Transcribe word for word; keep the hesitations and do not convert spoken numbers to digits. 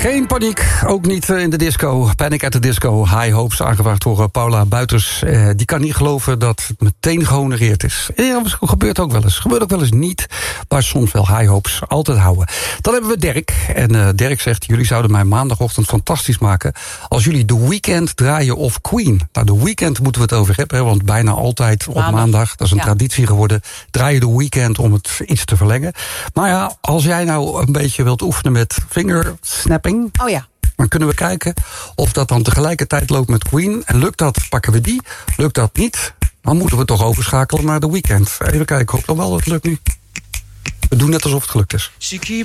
Geen paniek, ook niet in de disco. Panic at the Disco, High Hopes, aangevraagd door Paula Buiters. Eh, die kan niet geloven dat het meteen gehonoreerd is. Ja, dat gebeurt ook wel eens. Gebeurt ook wel eens niet, maar soms wel High Hopes. Altijd houden. Dan hebben we Dirk. En uh, Dirk zegt, jullie zouden mij maandagochtend fantastisch maken als jullie The Weeknd draaien of Queen. Nou, The Weeknd moeten we het over hebben, hè, want bijna altijd op maandag, maandag dat is een ja. traditie geworden, draaien The Weeknd om het iets te verlengen. Maar ja, als jij nou een beetje wilt oefenen met fingersnapping, oh ja. dan kunnen we kijken of dat dan tegelijkertijd loopt met Queen. En lukt dat, pakken we die. Lukt dat niet, dan moeten we toch overschakelen naar The Weeknd. Even kijken, ik hoop dan wel dat het lukt nu. We doen net alsof het gelukt is.